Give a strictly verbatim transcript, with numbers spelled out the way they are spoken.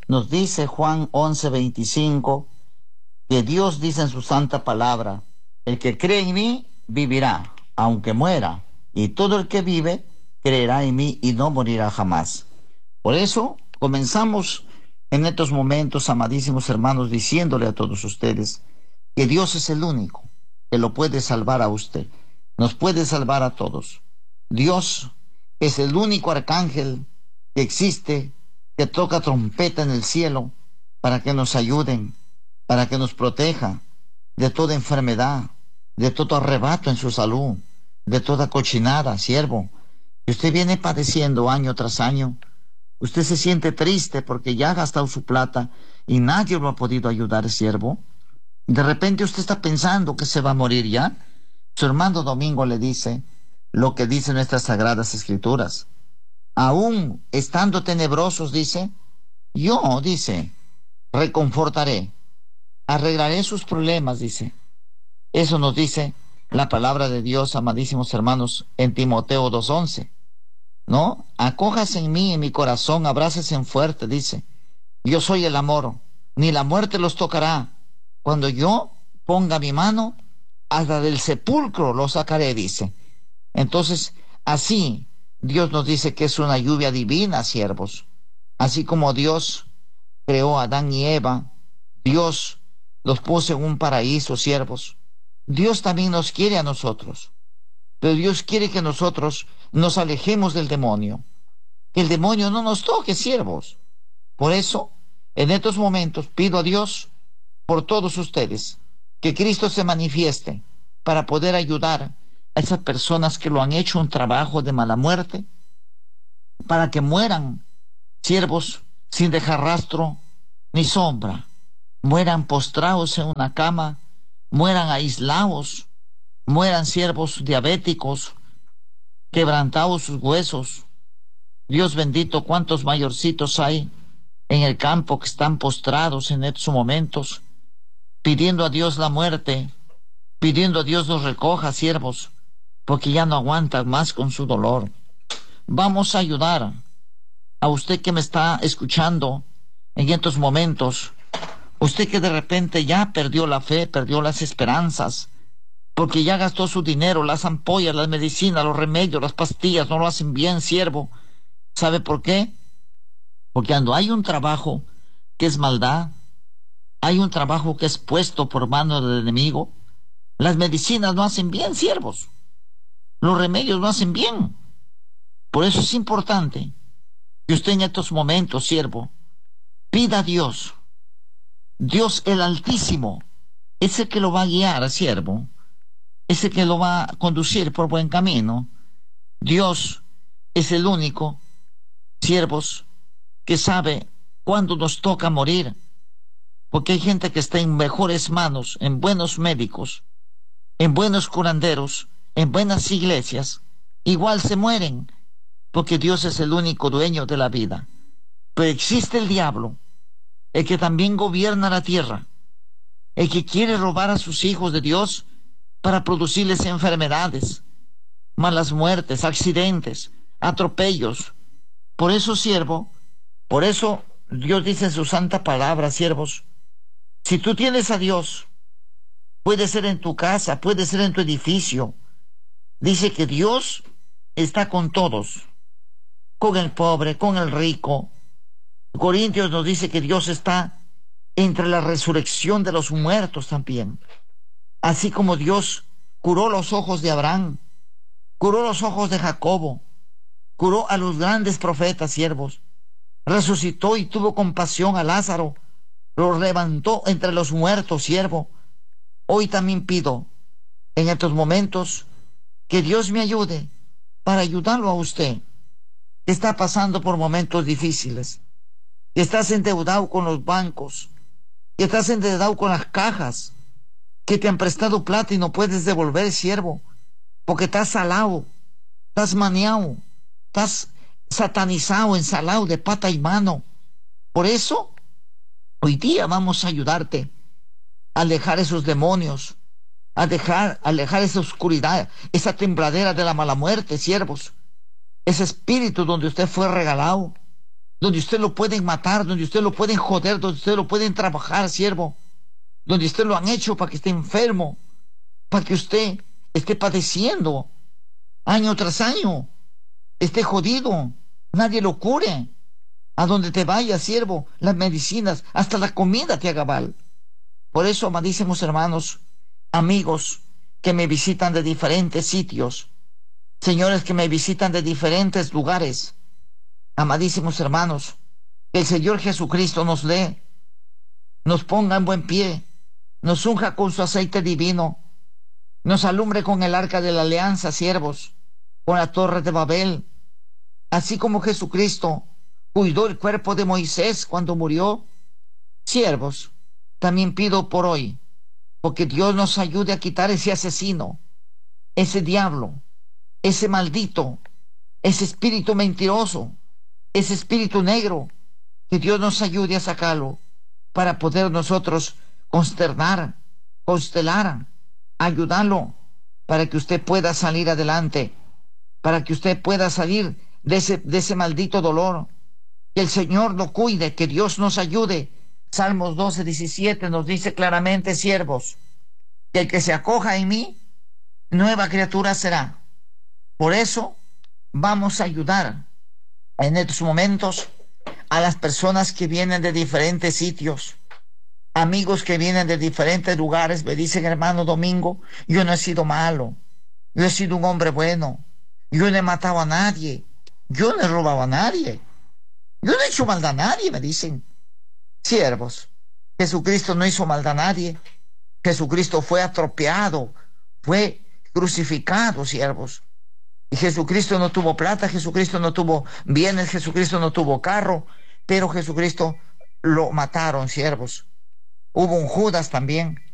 Nos dice Juan once veinticinco que Dios dice en su santa palabra: el que cree en mí vivirá, aunque muera, y todo el que vive creerá en mí y no morirá jamás. Por eso comenzamos en estos momentos, amadísimos hermanos, diciéndole a todos ustedes que Dios es el único que lo puede salvar a usted, nos puede salvar a todos. Dios es el único arcángel que existe, que toca trompeta en el cielo para que nos ayuden, para que nos proteja de toda enfermedad, de todo arrebato en su salud, de toda cochinada, siervo. Si usted viene padeciendo año tras año, usted se siente triste porque ya ha gastado su plata y nadie lo ha podido ayudar, siervo. De repente usted está pensando que se va a morir ya. Su hermano Domingo le dice lo que dicen nuestras sagradas escrituras. Aún estando tenebrosos, dice, yo, dice, reconfortaré, arreglaré sus problemas, dice. Eso nos dice la palabra de Dios, amadísimos hermanos, en Timoteo dos once. ¿No? Acójase en mí, en mi corazón, abrácese en fuerte, dice. Yo soy el amor, ni la muerte los tocará. Cuando yo ponga mi mano, hasta del sepulcro lo sacaré, dice. Entonces, así, Dios nos dice que es una lluvia divina, siervos. Así como Dios creó a Adán y Eva, Dios los puso en un paraíso, siervos. Dios también nos quiere a nosotros. Pero Dios quiere que nosotros nos alejemos del demonio. Que el demonio no nos toque, siervos. Por eso, en estos momentos, pido a Dios por todos ustedes, que Cristo se manifieste para poder ayudar a esas personas que lo han hecho un trabajo de mala muerte, para que mueran, siervos, sin dejar rastro ni sombra, mueran postrados en una cama, mueran aislados, mueran siervos diabéticos, quebrantados sus huesos. Dios bendito, cuántos mayorcitos hay en el campo que están postrados en estos momentos, pidiendo a Dios la muerte, pidiendo a Dios los recoja, siervos, porque ya no aguantan más con su dolor. Vamos a ayudar a usted que me está escuchando en estos momentos, usted que de repente ya perdió la fe, perdió las esperanzas, porque ya gastó su dinero, las ampollas, las medicinas, los remedios, las pastillas, no lo hacen bien, siervo. ¿Sabe por qué? Porque cuando hay un trabajo que es maldad, hay un trabajo que es puesto por mano del enemigo, las medicinas no hacen bien, siervos. Los remedios no hacen bien. Por eso es importante que usted en estos momentos, siervo, pida a Dios. Dios el Altísimo es el que lo va a guiar, siervo. Es el que lo va a conducir por buen camino. Dios es el único, siervos, que sabe cuándo nos toca morir. Porque hay gente que está en mejores manos, en buenos médicos, en buenos curanderos, en buenas iglesias. Igual se mueren, porque Dios es el único dueño de la vida. Pero existe el diablo, el que también gobierna la tierra, el que quiere robar a sus hijos de Dios para producirles enfermedades, malas muertes, accidentes, atropellos. Por eso, siervo, por eso Dios dice en su santa palabra, siervos, si tú tienes a Dios, puede ser en tu casa, puede ser en tu edificio, dice que Dios está con todos, con el pobre, con el rico. Corintios nos dice que Dios está entre la resurrección de los muertos también. Así como Dios curó los ojos de Abraham, curó los ojos de Jacobo, curó a los grandes profetas, siervos, resucitó y tuvo compasión a Lázaro, lo levantó entre los muertos, siervo. Hoy también pido en estos momentos que Dios me ayude para ayudarlo a usted, que está pasando por momentos difíciles, que estás endeudado con los bancos, que estás endeudado con las cajas, que te han prestado plata y no puedes devolver, siervo, porque estás salado, estás maniado, estás satanizado, ensalado de pata y mano. Por eso, hoy día vamos a ayudarte a alejar esos demonios, a dejar, a alejar esa oscuridad, esa tembladera de la mala muerte, siervos, ese espíritu donde usted fue regalado, donde usted lo pueden matar, donde usted lo pueden joder, donde usted lo pueden trabajar, siervo, donde usted lo han hecho para que esté enfermo, para que usted esté padeciendo año tras año, esté jodido, nadie lo cure. A donde te vayas, siervo, las medicinas, hasta la comida te haga mal. Por eso, amadísimos hermanos, amigos que me visitan de diferentes sitios, señores que me visitan de diferentes lugares, amadísimos hermanos, que el Señor Jesucristo nos dé, nos ponga en buen pie, nos unja con su aceite divino, nos alumbre con el arca de la alianza, siervos, con la torre de Babel, así como Jesucristo cuidó el cuerpo de Moisés cuando murió. Siervos, también pido por hoy, porque Dios nos ayude a quitar ese asesino, ese diablo, ese maldito, ese espíritu mentiroso, ese espíritu negro, que Dios nos ayude a sacarlo para poder nosotros consternar, constelar, ayudarlo, para que usted pueda salir adelante, para que usted pueda salir de ese, de ese maldito dolor. Que el Señor lo cuide, que Dios nos ayude. Salmos doce, diecisiete nos dice claramente, siervos, que el que se acoja en mí, nueva criatura será. Por eso vamos a ayudar en estos momentos a las personas que vienen de diferentes sitios, amigos que vienen de diferentes lugares. Me dicen, hermano Domingo, yo no he sido malo, yo he sido un hombre bueno, yo no he matado a nadie, yo no he robado a nadie, yo no he hecho maldad a nadie, me dicen. Siervos, Jesucristo no hizo maldad a nadie. Jesucristo fue atropellado, fue crucificado, siervos. Y Jesucristo no tuvo plata, Jesucristo no tuvo bienes, Jesucristo no tuvo carro, pero Jesucristo lo mataron, siervos. Hubo un Judas también,